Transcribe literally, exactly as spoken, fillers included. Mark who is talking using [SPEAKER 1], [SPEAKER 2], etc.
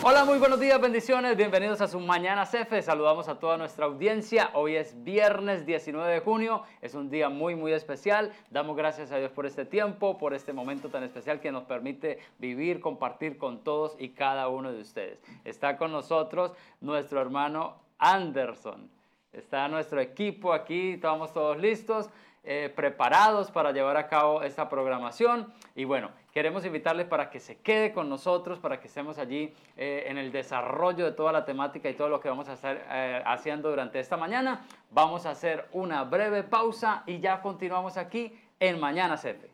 [SPEAKER 1] Hola, muy buenos días, bendiciones, bienvenidos a su Mañana C F. Saludamos a toda nuestra audiencia. Hoy es viernes diecinueve de junio, es un día muy muy especial. Damos gracias a Dios por este tiempo, por este momento tan especial que nos permite vivir, compartir con todos y cada uno de ustedes. Está con nosotros nuestro hermano Anderson. Está nuestro equipo aquí, estamos todos listos, eh, preparados para llevar a cabo esta programación. Y bueno, queremos invitarles para que se quede con nosotros, para que estemos allí eh, en el desarrollo de toda la temática y todo lo que vamos a estar eh, haciendo durante esta mañana. Vamos a hacer una breve pausa y ya continuamos aquí en Mañana C F.